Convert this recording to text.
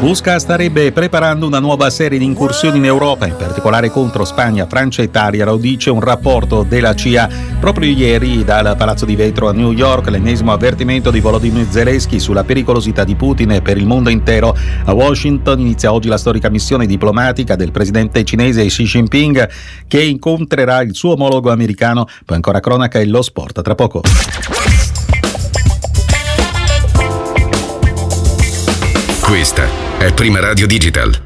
Mosca starebbe preparando una nuova serie di incursioni in Europa, in particolare contro Spagna, Francia e Italia, lo dice un rapporto della CIA. Proprio ieri dal Palazzo di Vetro a New York l'ennesimo avvertimento di Volodymyr Zelensky sulla pericolosità di Putin per il mondo intero. A Washington inizia oggi la storica missione diplomatica del presidente cinese Xi Jinping, che incontrerà il suo omologo americano. Poi ancora cronaca e lo sport tra poco. Questa è Prima Radio Digital.